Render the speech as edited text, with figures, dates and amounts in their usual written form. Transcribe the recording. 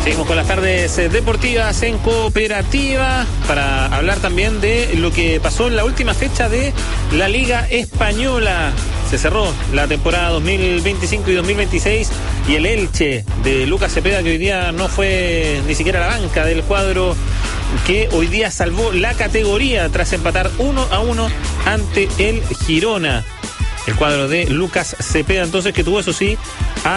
Seguimos con las tardes deportivas en Cooperativa para hablar también de lo que pasó en la última fecha de la Liga Española. Se cerró la temporada 2025 y 2026 y el Elche de Lucas Cepeda, que hoy día no fue ni siquiera la banca del cuadro que hoy día salvó la categoría tras empatar 1-1 ante el Girona. El cuadro de Lucas Cepeda, entonces, que tuvo, eso sí,